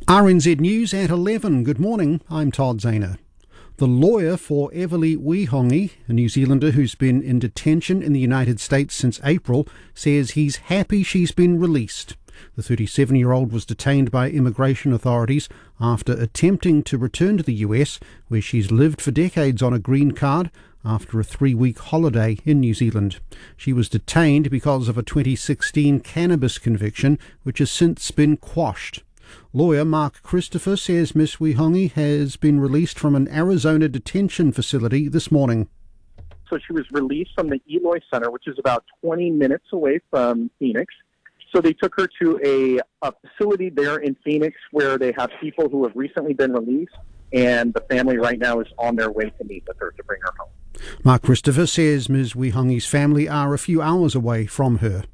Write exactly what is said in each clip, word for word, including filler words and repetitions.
R N Z News at eleven. Good morning, I'm Todd Zahner. The lawyer for Everly Wihongi, a New Zealander who's been in detention in the United States since April, says he's happy she's been released. The thirty-seven-year-old was detained by immigration authorities after attempting to return to the U S, where she's lived for decades on a green card, after a three-week holiday in New Zealand. She was detained because of a twenty sixteen cannabis conviction, which has since been quashed. Lawyer Mark Christopher says Miss Wihongi has been released from an Arizona detention facility this morning. So she was released from the Eloy Center, which is about twenty minutes away from Phoenix. So they took her to a, a facility there in Phoenix where they have people who have recently been released, and the family right now is on their way to meet with her to bring her home. Mark Christopher says Miz Wihongi's family are a few hours away from her.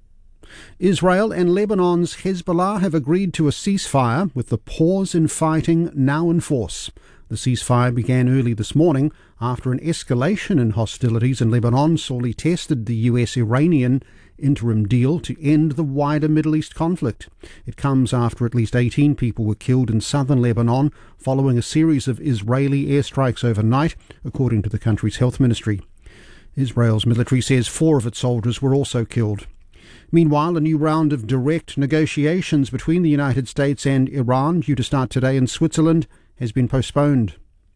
Israel and Lebanon's Hezbollah have agreed to a ceasefire, with the pause in fighting now in force. The ceasefire began early this morning after an escalation in hostilities in Lebanon sorely tested the U S-Iranian interim deal to end the wider Middle East conflict. It comes after at least eighteen people were killed in southern Lebanon following a series of Israeli airstrikes overnight, according to the country's health ministry. Israel's military says four of its soldiers were also killed. Meanwhile, a new round of direct negotiations between the United States and Iran, due to start today in Switzerland, has been postponed.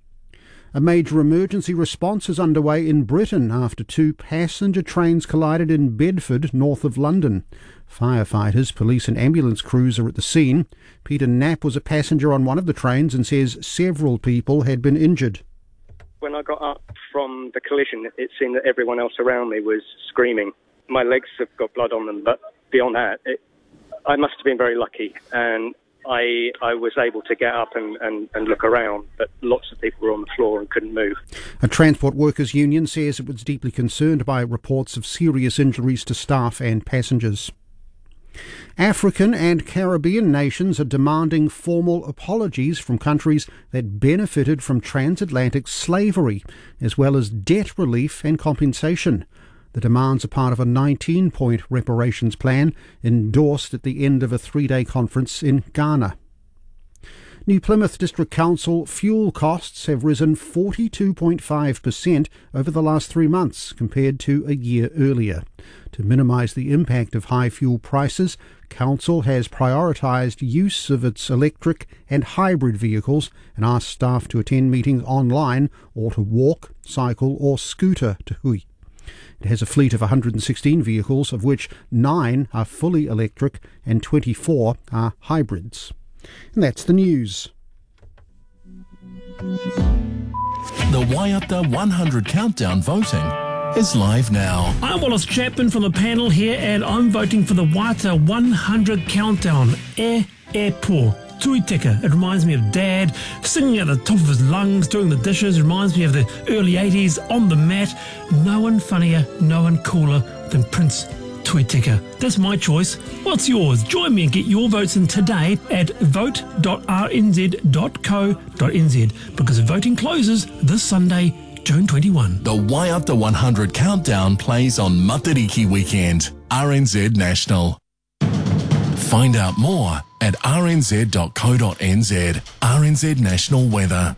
A major emergency response is underway in Britain after two passenger trains collided in Bedford, north of London. Firefighters, police and ambulance crews are at the scene. Peter Knapp was a passenger on one of the trains and says several people had been injured. When I got up from the collision, it seemed that everyone else around me was screaming. My legs have got blood on them, but beyond that, it, I must have been very lucky, and I I was able to get up and, and, and look around, but lots of people were on the floor and couldn't move. A Transport Workers Union says it was deeply concerned by reports of serious injuries to staff and passengers. African and Caribbean nations are demanding formal apologies from countries that benefited from transatlantic slavery, as well as debt relief and compensation. The demands are part of a nineteen-point reparations plan endorsed at the end of a three-day conference in Ghana. New Plymouth District Council fuel costs have risen forty-two point five percent over the last three months compared to a year earlier. To minimise the impact of high fuel prices, Council has prioritised use of its electric and hybrid vehicles and asked staff to attend meetings online or to walk, cycle or scooter to Hui. It has a fleet of one hundred sixteen vehicles, of which nine are fully electric and twenty-four are hybrids. And that's the news. The Waiata one hundred Countdown voting is live now. I'm Wallace Chapman from the panel here, and I'm voting for the Waiata one hundred Countdown. E e po. Tui Tika. It reminds me of Dad singing at the top of his lungs, doing the dishes. It reminds me of the early eighties, on the mat. No one funnier, no one cooler than Prince Tui Tika. That's my choice. What's yours? Join me and get your votes in today at vote dot r n z dot co dot n z, because voting closes this Sunday, June twenty-first. The Waiata one hundred Countdown plays on Matariki weekend. R N Z National. Find out more at r n z dot co dot n z. R N Z National Weather.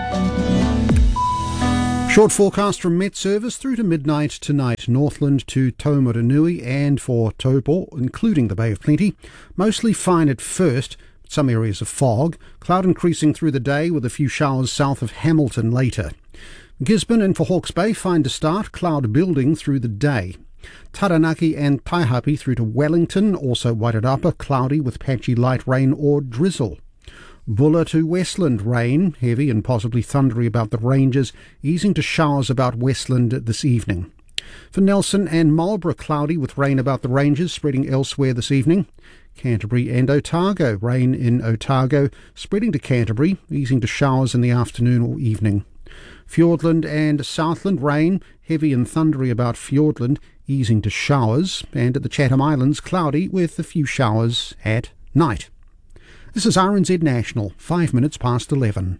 Short forecast from Met Service through to midnight tonight. Northland to Taumarunui and for Taupo, including the Bay of Plenty. Mostly fine at first, some areas of fog. Cloud increasing through the day with a few showers south of Hamilton later. Gisborne and for Hawke's Bay fine to start, cloud building through the day. Taranaki and Taihape through to Wellington, also Wairarapa, cloudy with patchy light rain or drizzle. Bulla to Westland, rain, heavy and possibly thundery about the ranges, easing to showers about Westland this evening. For Nelson and Marlborough, cloudy with rain about the ranges, spreading elsewhere this evening. Canterbury and Otago, rain in Otago, spreading to Canterbury, easing to showers in the afternoon or evening. Fiordland and Southland, rain, heavy and thundery about Fiordland, easing to showers, and at the Chatham Islands, cloudy with a few showers at night. This is R N Z National, five minutes past eleven.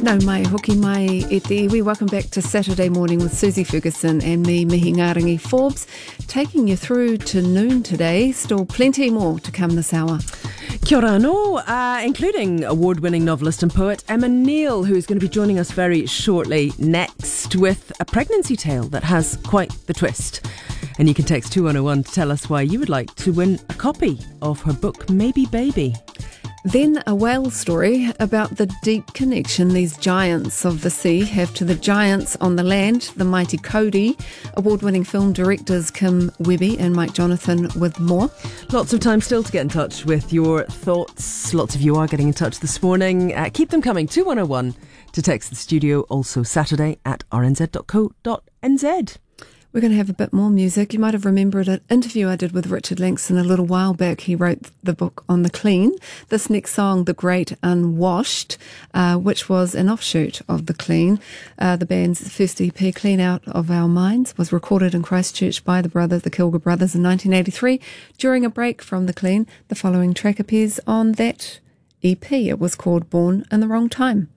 Nau mai, hoki mai e te iwi. Welcome back to Saturday Morning with Susie Ferguson and me, Mihi Ngarangi Forbes, taking you through to noon today. Still plenty more to come this hour. Kia ora anō, uh, including award-winning novelist and poet Emma Neal, who's going to be joining us very shortly next with a pregnancy tale that has quite the twist. And you can text two one oh one to tell us why you would like to win a copy of her book, Maybe Baby. Then a whale story about the deep connection these giants of the sea have to the giants on the land, the mighty Cody. Award-winning film directors Kim Webby and Mike Jonathan with more. Lots of time still to get in touch with your thoughts. Lots of you are getting in touch this morning. Uh, keep them coming. two one oh one to text the studio. Also Saturday at r n z dot co dot n z. We're going to have a bit more music. You might have remembered an interview I did with Richard Langston a little while back. He wrote the book on the clean. This next song, The Great Unwashed, uh, which was an offshoot of the clean. Uh, the band's first E P, Clean Out of Our Minds, was recorded in Christchurch by the brothers, the Kilger brothers, in nineteen eighty-three. During a break from the clean, the following track appears on that E P. It was called Born in the Wrong Time.